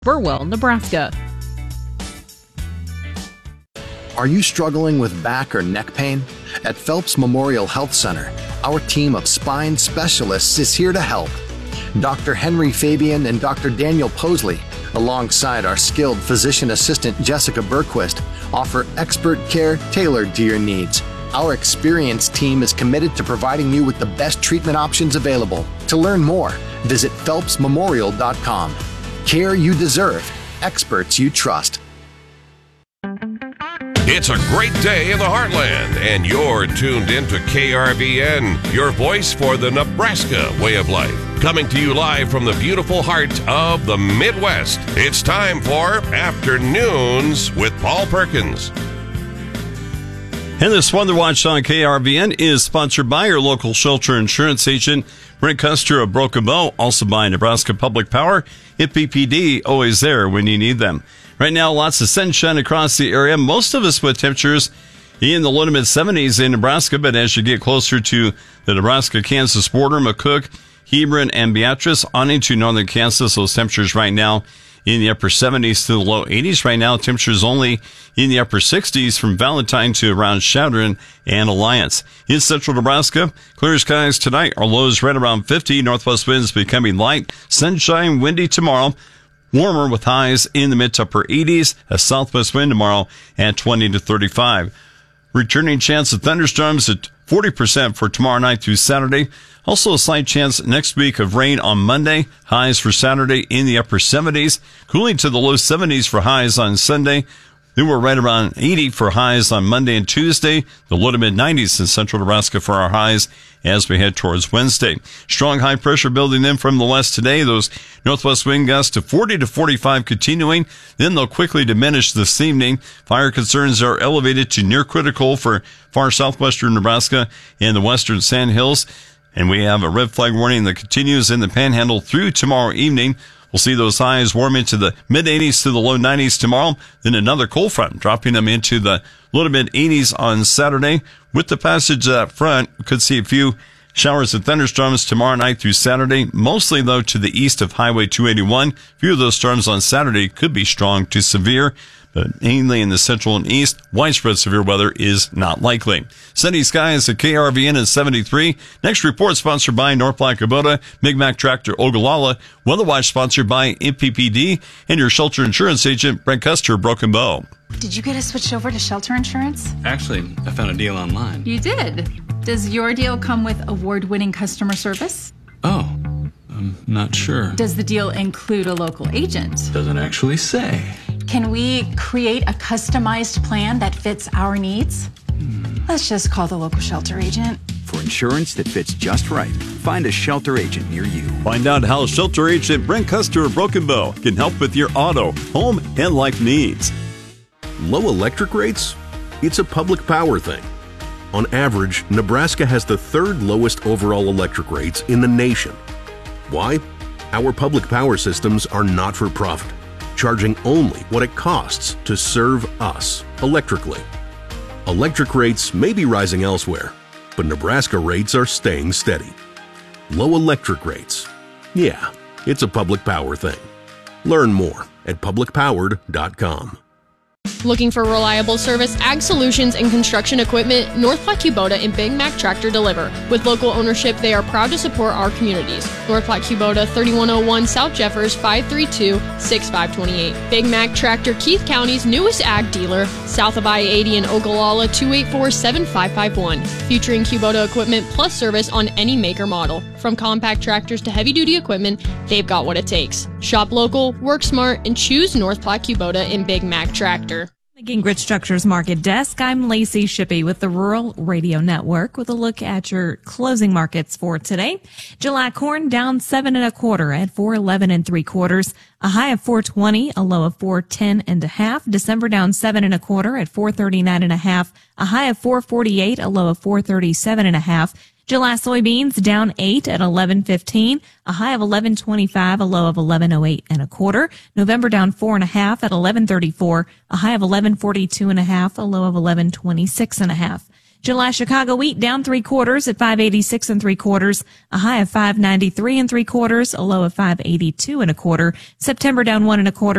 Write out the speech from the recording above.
Burwell, Nebraska. Are you struggling with back or neck pain? At Phelps Memorial Health Center, our team of spine specialists is here to help. Dr. Henry Fabian and Dr. Daniel Posley, alongside our skilled physician assistant Jessica Berquist, offer expert care tailored to your needs. Our experienced team is committed to providing you with the best treatment options available. To learn more, visit phelpsmemorial.com. Care you deserve, experts you trust. It's a great day in the heartland, and you're tuned into KRVN, your voice for the Nebraska way of life. Coming to you live from the beautiful heart of the Midwest. It's time for Afternoons with Paul Perkins. And this Weather Watch on KRVN is sponsored by your local shelter insurance agent, Brent Custer of Broken Bow, also by Nebraska Public Power. PPD, always there when you need them. Right now, lots of sunshine across the area. Most of us with temperatures in the low to mid 70s in Nebraska, but as you get closer to the Nebraska-Kansas border, McCook, Hebron, and Beatrice on into northern Kansas, those temperatures right now in the upper 70s to the low 80s. Right now, temperatures only in the upper 60s from Valentine to around Shadron and Alliance. In central Nebraska, clear skies tonight. Our lows right around 50. Northwest winds becoming light. Sunshine, windy tomorrow. Warmer with highs in the mid to upper 80s. A southwest wind tomorrow at 20 to 35. Returning chance of thunderstorms at 40% for tomorrow night through Saturday. Also a slight chance next week of rain on Monday. Highs for Saturday in the upper 70s. Cooling to the low 70s for highs on Sunday. Then we're right around 80 for highs on Monday and Tuesday. The low to mid 90s in central Nebraska for our highs as we head towards Wednesday. Strong high pressure building in from the west today. Those northwest wind gusts to 40 to 45 continuing. Then they'll quickly diminish this evening. Fire concerns are elevated to near critical for far southwestern Nebraska and the western Sandhills. And we have a red flag warning that continues in the Panhandle through tomorrow evening. We'll see those highs warm into the mid-80s to the low 90s tomorrow. Then another cold front dropping them into the low to mid-80s on Saturday. With the passage of that front, we could see a few showers and thunderstorms tomorrow night through Saturday. Mostly, though, to the east of Highway 281. A few of those storms on Saturday could be strong to severe. But mainly in the central and east, widespread severe weather is not likely. Sunny skies at KRVN at 73. Next report sponsored by North Platte Kubota, Big Mac Tractor Ogallala. Weather Watch sponsored by MPPD and your shelter insurance agent, Brent Custer, Broken Bow. Did you get us switched over to shelter insurance? Actually, I found a deal online. You did? Does your deal come with award-winning customer service? Oh, I'm not sure. Does the deal include a local agent? Doesn't actually say. Can we create a customized plan that fits our needs? Let's just call the local shelter agent. For insurance that fits just right, find a shelter agent near you. Find out how shelter agent Brent Custer of Broken Bow can help with your auto, home, and life needs. Low electric rates? It's a public power thing. On average, Nebraska has the third lowest overall electric rates in the nation. Why? Our public power systems are not for profit, charging only what it costs to serve us electrically. Electric rates may be rising elsewhere, but Nebraska rates are staying steady. Low electric rates. Yeah, it's a public power thing. Learn more at publicpowered.com. Looking for reliable service, ag solutions, and construction equipment? North Platte Kubota and Big Mac Tractor deliver. With local ownership, they are proud to support our communities. North Platte Kubota, 3101 South Jeffers, 532-6528. Big Mac Tractor, Keith County's newest ag dealer, south of I-80 in Ogallala, 284-7551. Featuring Kubota equipment plus service on any make or model. From compact tractors to heavy-duty equipment, they've got what it takes. Shop local, work smart, and choose North Platte Kubota and Big Mac Tractor. The Gingrich Structures Market Desk. I'm Lacey Shippey with the Rural Radio Network with a look at your closing markets for today. July corn down 7 1/4 at 4.11 3/4. A high of 4.20, a low of 4.10 1/2. December down 7 1/4 at 4.39 1/2. A high of 4.48, a low of 4.37 1/2. July soybeans down 8 at 11.15, a high of 11.25, a low of 11.08 1/4. November down 4 1/2 at 11.34, a high of 11.42 1/2, a low of 11.26 1/2. July Chicago wheat down 3/4 at 586 3/4, a high of 593 3/4, a low of 582 1/4. September down 1 1/4